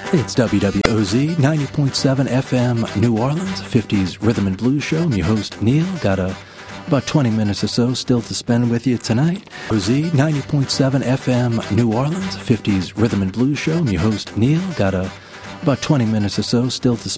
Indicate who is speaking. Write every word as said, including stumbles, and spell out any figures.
Speaker 1: It's W W O Z ninety point seven F M New Orleans, fifties Rhythm and Blues Show. I'm your host, Neil. Got a, about twenty minutes or so still to spend with you tonight. O Z ninety point seven F M New Orleans, fifties Rhythm and Blues Show. I'm your host, Neil. Got a, about twenty minutes or so still to spend.